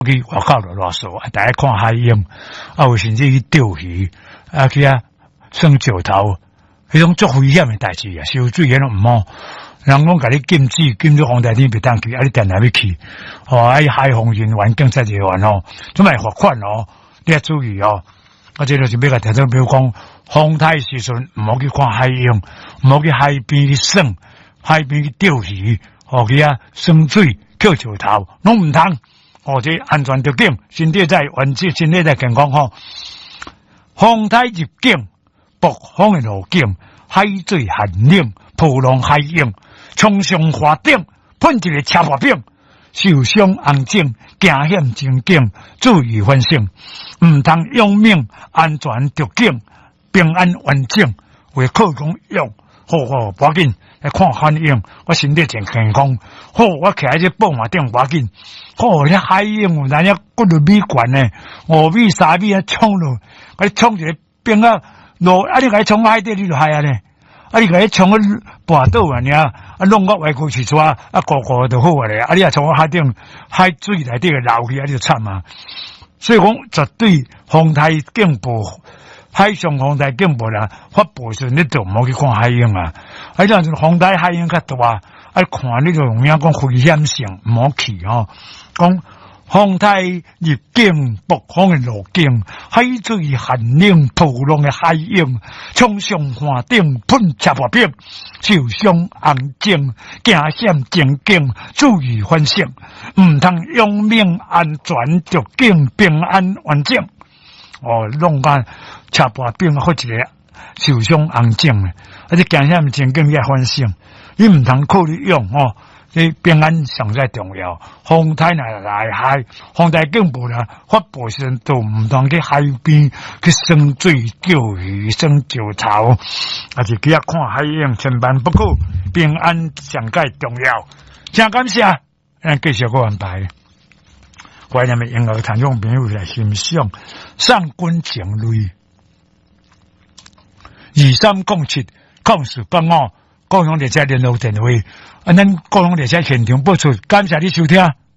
去外口落落数，大家看海鹰，有甚至去钓鱼，去耍石头，迄种足危险的代志啊！游水迄种唔好，人讲甲你禁止防台天别当去，你定来要去，海防人员警察人员做咪罚款你要注意这就是要甲听众朋友讲，风台时阵唔好去看海鹰，唔好去海边去耍，海边去钓鱼，去耍水、捡石头，拢唔通。这安全着紧，身体在完整，身体在健康风台入境，北方的路径，海水寒冷，波浪海涌，冲上花顶，喷一个车破冰，受伤红肿，惊险情景，注意反省，唔通用命，安全着紧，平安完整，为靠讲用，好，不要紧。来看海鹰，我身体真健康。好，我徛喺只宝马顶，不要紧。好，迄海鹰，人家骨力米悬呢，5米、3米啊，冲落，甲你冲一个冰落，你甲伊冲海底，你就海啊呢？你甲伊冲跋倒啊，弄我外骨起出糊就好咧。你冲海顶，海水内底流去，你就惨啊！所以讲，绝对风台警报。海上风台警报啦，发布时你就唔好去看海鹰啊！这样子风台海鹰较大，看你就容易讲危险性，唔好去讲风台入境北方的路径，海水寒冷波浪的海鹰，冲上岸顶喷车破冰，受伤红肿，惊险情景，注意反省，唔通用命安全着紧，平安完整。弄个车破冰或者受伤红肿的，这惊险情景要反省，你唔通考虑用你平安上最重要。风台来海，风台警报啦，发布时都唔通去海边去耍水、钓鱼、耍石头，是去看海鹰，千万不可，平安上最重要。真感谢，继续个安排。怀念的婴儿听众朋友来欣赏上官情泪2307控诉办案，高雄列车联络电话，咱高雄列车现场播出，感谢你收听。